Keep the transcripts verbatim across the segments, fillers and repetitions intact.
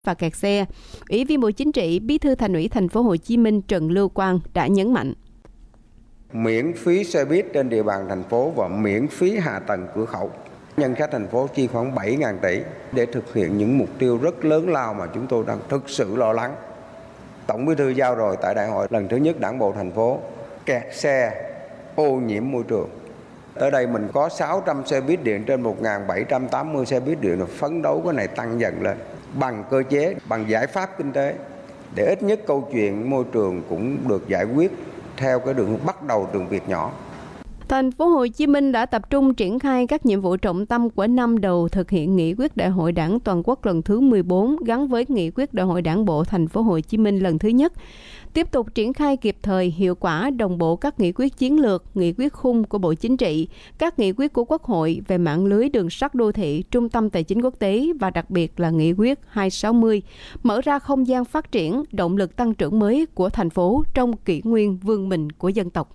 và kẹt xe. Ủy viên Bộ Chính trị, Bí thư Thành ủy Thành phố Hồ Chí Minh Trần Lưu Quang đã nhấn mạnh: miễn phí xe buýt trên địa bàn thành phố và miễn phí hạ tầng cửa khẩu. Ngân sách thành phố chi khoảng bảy nghìn tỷ để thực hiện những mục tiêu rất lớn lao mà chúng tôi đang thực sự lo lắng. Tổng Bí thư giao rồi tại đại hội lần thứ nhất Đảng bộ thành phố, kẹt xe, ô nhiễm môi trường. Tới đây mình có sáu trăm xe buýt điện trên một nghìn bảy trăm tám mươi xe buýt điện, phấn đấu cái này tăng dần lên bằng cơ chế, bằng giải pháp kinh tế để ít nhất câu chuyện môi trường cũng được giải quyết theo cái đường bắt đầu từ việc nhỏ. Thành phố Hồ Chí Minh đã tập trung triển khai các nhiệm vụ trọng tâm của năm đầu thực hiện nghị quyết Đại hội Đảng toàn quốc lần thứ mười bốn gắn với nghị quyết Đại hội Đảng bộ Thành phố Hồ Chí Minh lần thứ nhất. Tiếp tục triển khai kịp thời, hiệu quả, đồng bộ các nghị quyết chiến lược, nghị quyết khung của Bộ Chính trị, các nghị quyết của Quốc hội về mạng lưới đường sắt đô thị, trung tâm tài chính quốc tế và đặc biệt là nghị quyết hai trăm sáu mươi, mở ra không gian phát triển, động lực tăng trưởng mới của thành phố trong kỷ nguyên vươn mình của dân tộc.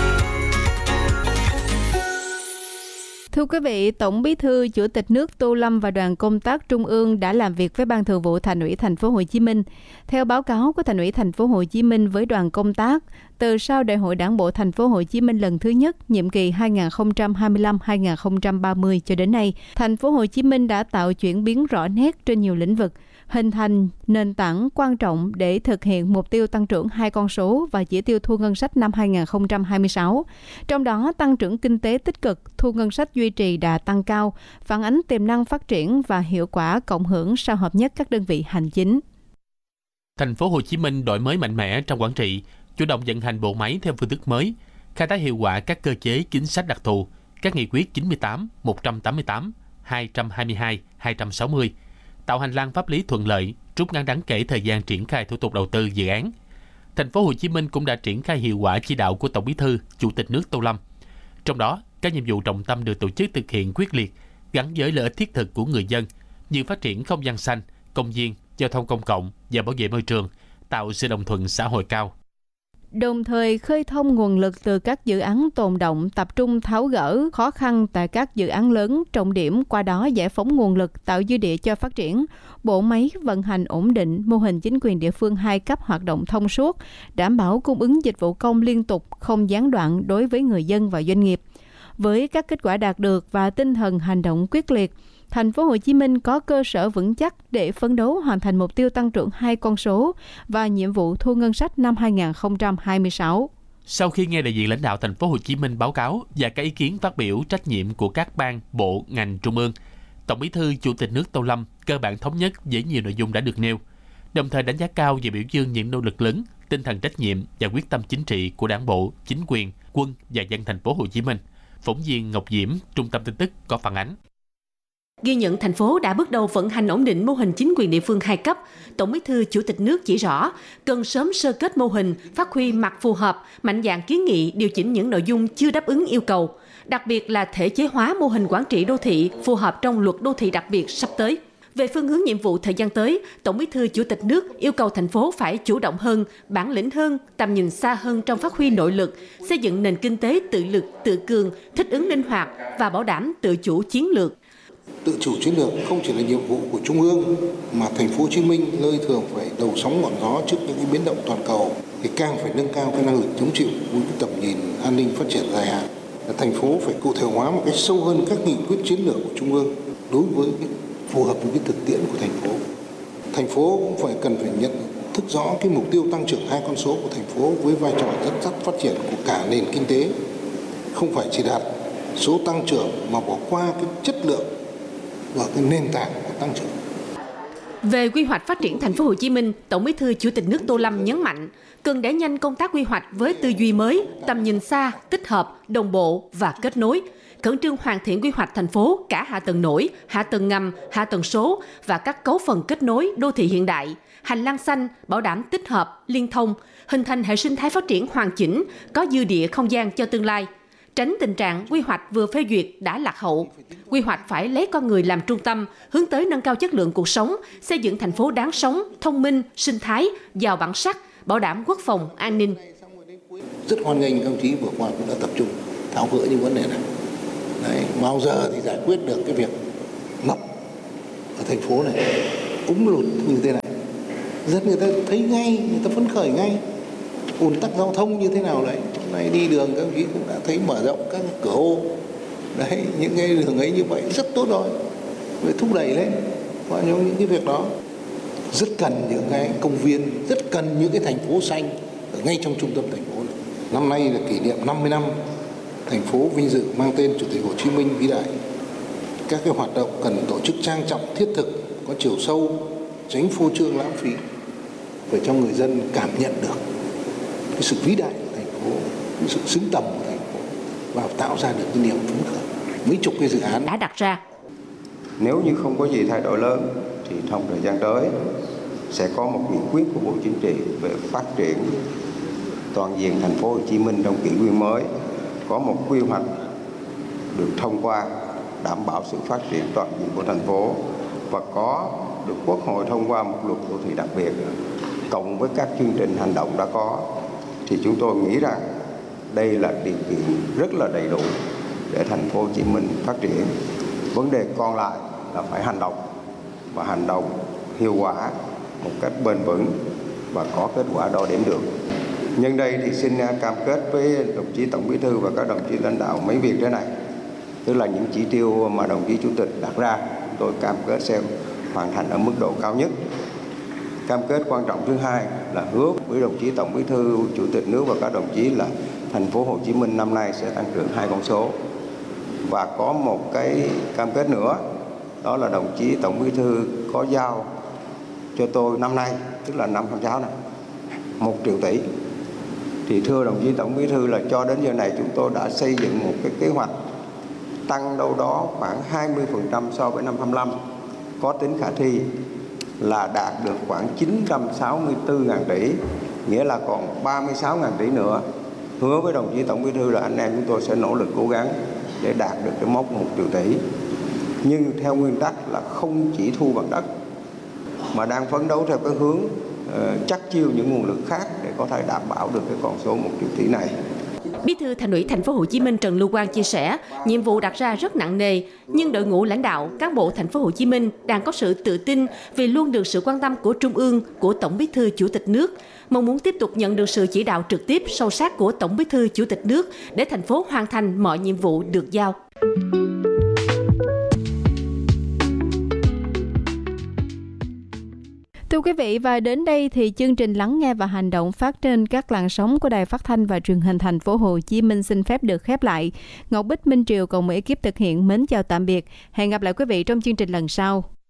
Thưa quý vị, Tổng Bí thư, Chủ tịch nước Tô Lâm và đoàn công tác Trung ương đã làm việc với Ban Thường vụ Thành ủy Thành phố Hồ Chí Minh. Theo báo cáo của Thành ủy Thành phố Hồ Chí Minh với đoàn công tác, từ sau Đại hội Đảng bộ Thành phố Hồ Chí Minh lần thứ nhất, nhiệm kỳ hai nghìn không trăm hai mươi lăm đến hai nghìn không trăm ba mươi cho đến nay, Thành phố Hồ Chí Minh đã tạo chuyển biến rõ nét trên nhiều lĩnh vực, hình thành nền tảng quan trọng để thực hiện mục tiêu tăng trưởng hai con số và chỉ tiêu thu ngân sách năm hai nghìn không trăm hai mươi sáu. Trong đó, tăng trưởng kinh tế tích cực, thu ngân sách duy trì đà tăng cao, phản ánh tiềm năng phát triển và hiệu quả cộng hưởng sau hợp nhất các đơn vị hành chính. Thành phố Hồ Chí Minh đổi mới mạnh mẽ trong quản trị, chủ động vận hành bộ máy theo phương thức mới, khai thác hiệu quả các cơ chế chính sách đặc thù, các nghị quyết chín mươi tám, một trăm tám mươi tám, hai trăm hai mươi hai, hai trăm sáu mươi, tạo hành lang pháp lý thuận lợi, rút ngắn đáng kể thời gian triển khai thủ tục đầu tư dự án. Thành phố Hồ Chí Minh cũng đã triển khai hiệu quả chỉ đạo của Tổng Bí thư, Chủ tịch nước Tô Lâm. Trong đó, các nhiệm vụ trọng tâm được tổ chức thực hiện quyết liệt, gắn với lợi ích thiết thực của người dân, như phát triển không gian xanh, công viên, giao thông công cộng và bảo vệ môi trường, tạo sự đồng thuận xã hội cao. Đồng thời khơi thông nguồn lực từ các dự án tồn động, tập trung tháo gỡ khó khăn tại các dự án lớn trọng điểm, qua đó giải phóng nguồn lực, tạo dư địa cho phát triển. Bộ máy vận hành ổn định, mô hình chính quyền địa phương hai cấp hoạt động thông suốt, đảm bảo cung ứng dịch vụ công liên tục, không gián đoạn đối với người dân và doanh nghiệp. Với các kết quả đạt được và tinh thần hành động quyết liệt, Thành phố Hồ Chí Minh có cơ sở vững chắc để phấn đấu hoàn thành mục tiêu tăng trưởng hai con số và nhiệm vụ thu ngân sách năm hai nghìn không trăm hai mươi sáu. Sau khi nghe đại diện lãnh đạo Thành phố Hồ Chí Minh báo cáo và các ý kiến phát biểu trách nhiệm của các ban, bộ, ngành trung ương, Tổng Bí thư, Chủ tịch nước Tô Lâm cơ bản thống nhất với nhiều nội dung đã được nêu, đồng thời đánh giá cao và biểu dương những nỗ lực lớn, tinh thần trách nhiệm và quyết tâm chính trị của Đảng bộ, chính quyền, quân và dân Thành phố Hồ Chí Minh. Phóng viên Ngọc Diễm, Trung tâm tin tức có phản ánh. Ghi nhận thành phố đã bước đầu vận hành ổn định mô hình chính quyền địa phương hai cấp, Tổng Bí thư, Chủ tịch nước chỉ rõ cần sớm sơ kết mô hình, phát huy mặt phù hợp, mạnh dạn kiến nghị điều chỉnh những nội dung chưa đáp ứng yêu cầu, đặc biệt là thể chế hóa mô hình quản trị đô thị phù hợp trong luật đô thị đặc biệt sắp tới. Về phương hướng nhiệm vụ thời gian tới, Tổng Bí thư, Chủ tịch nước yêu cầu thành phố phải chủ động hơn, bản lĩnh hơn, tầm nhìn xa hơn trong phát huy nội lực, xây dựng nền kinh tế tự lực, tự cường, thích ứng linh hoạt và bảo đảm tự chủ chiến lược. Tự chủ chiến lược không chỉ là nhiệm vụ của Trung ương mà Thành phố Hồ Chí Minh nơi thường phải đầu sóng ngọn gió trước những cái biến động toàn cầu thì càng phải nâng cao cái năng lực chống chịu với cái tầm nhìn an ninh phát triển dài hạn. Thành phố phải cụ thể hóa một cách sâu hơn các nghị quyết chiến lược của Trung ương đối với cái, phù hợp với cái thực tiễn của thành phố. Thành phố cũng phải cần phải nhận thức rõ cái mục tiêu tăng trưởng hai con số của thành phố với vai trò dẫn dắt phát triển của cả nền kinh tế, không phải chỉ đạt số tăng trưởng mà bỏ qua cái chất lượng và cái nền tảng của tăng trưởng. Về quy hoạch phát triển Thành phố Hồ Chí Minh, Tổng Bí thư, Chủ tịch nước Tô Lâm nhấn mạnh cần đẩy nhanh công tác quy hoạch với tư duy mới, tầm nhìn xa, tích hợp, đồng bộ và kết nối, khẩn trương hoàn thiện quy hoạch thành phố cả hạ tầng nổi, hạ tầng ngầm, hạ tầng số và các cấu phần kết nối đô thị hiện đại, hành lang xanh, bảo đảm tích hợp, liên thông, hình thành hệ sinh thái phát triển hoàn chỉnh, có dư địa không gian cho tương lai. Tránh tình trạng quy hoạch vừa phê duyệt đã lạc hậu. Quy hoạch phải lấy con người làm trung tâm, hướng tới nâng cao chất lượng cuộc sống, xây dựng thành phố đáng sống, thông minh, sinh thái, giàu bản sắc, bảo đảm quốc phòng, an ninh. Rất hoan nghênh các đồng chí vừa qua cũng đã tập trung tháo gỡ những vấn đề này. Đấy, bao giờ thì giải quyết được cái việc ngập ở thành phố này úng lụt như thế này, dân người ta thấy ngay, người ta phấn khởi ngay. Ùn tắc giao thông như thế nào đấy, hôm nay đi đường các ông chí cũng đã thấy mở rộng các cửa ô đấy, những cái đường ấy như vậy rất tốt rồi, phải thúc đẩy lên và những cái việc đó. Rất cần những cái công viên, rất cần những cái thành phố xanh ở ngay trong trung tâm thành phố này. Năm nay là kỷ niệm năm mươi năm thành phố vinh dự mang tên Chủ tịch Hồ Chí Minh vĩ đại. Các cái hoạt động cần tổ chức trang trọng, thiết thực, có chiều sâu, tránh phô trương lãng phí, để cho người dân cảm nhận được cái sự vĩ đại của thành phố, cái sự xứng tầm của thành phố và tạo ra được cái niềm phấn khởi. Mấy chục cái dự án đã đặt ra. Nếu như không có gì thay đổi lớn thì trong thời gian tới sẽ có một nghị quyết của Bộ Chính trị về phát triển toàn diện thành phố Hồ Chí Minh trong kỷ nguyên mới, có một quy hoạch được thông qua đảm bảo sự phát triển toàn diện của thành phố và có được Quốc hội thông qua một luật đô thị đặc biệt cộng với các chương trình hành động đã có, thì chúng tôi nghĩ rằng đây là điều kiện rất là đầy đủ để thành phố Hồ Chí Minh phát triển. Vấn đề còn lại là phải hành động và hành động hiệu quả một cách bền vững và có kết quả đo đếm được. Nhân đây thì xin cam kết với đồng chí Tổng Bí thư và các đồng chí lãnh đạo mấy việc thế này, tức là những chỉ tiêu mà đồng chí Chủ tịch đặt ra, chúng tôi cam kết sẽ hoàn thành ở mức độ cao nhất. Cam kết quan trọng thứ hai là hứa với đồng chí Tổng Bí thư, Chủ tịch nước và các đồng chí là thành phố Hồ Chí Minh năm nay sẽ tăng trưởng hai con số. Và có một cái cam kết nữa, đó là đồng chí Tổng Bí thư có giao cho tôi năm nay, tức là năm hai không sáu này, một triệu tỷ. Thì thưa đồng chí Tổng Bí thư là cho đến giờ này chúng tôi đã xây dựng một cái kế hoạch tăng đâu đó khoảng hai mươi phần trăm so với năm hai không hai lăm, có tính khả thi là đạt được khoảng chín trăm sáu mươi tư nghìn tỷ, nghĩa là còn ba mươi sáu nghìn tỷ nữa. Hứa với đồng chí Tổng Bí thư là anh em chúng tôi sẽ nỗ lực cố gắng để đạt được cái mốc một triệu tỷ. Nhưng theo nguyên tắc là không chỉ thu bằng đất, mà đang phấn đấu theo cái hướng uh, chắc chiêu những nguồn lực khác để có thể đảm bảo được cái con số một triệu tỷ này. Bí thư Thành ủy Thành phố Hồ Chí Minh Trần Lưu Quang chia sẻ, nhiệm vụ đặt ra rất nặng nề, nhưng đội ngũ lãnh đạo, cán bộ Thành phố Hồ Chí Minh đang có sự tự tin vì luôn được sự quan tâm của Trung ương, của Tổng Bí thư Chủ tịch nước, mong muốn tiếp tục nhận được sự chỉ đạo trực tiếp, sâu sát của Tổng Bí thư Chủ tịch nước để thành phố hoàn thành mọi nhiệm vụ được giao. Thưa quý vị, và đến đây thì chương trình Lắng nghe và hành động phát trên các làn sóng của Đài Phát thanh và Truyền hình Thành phố Hồ Chí Minh xin phép được khép lại. Ngọc Bích, Minh Triều cùng ekip thực hiện mến chào tạm biệt. Hẹn gặp lại quý vị trong chương trình lần sau.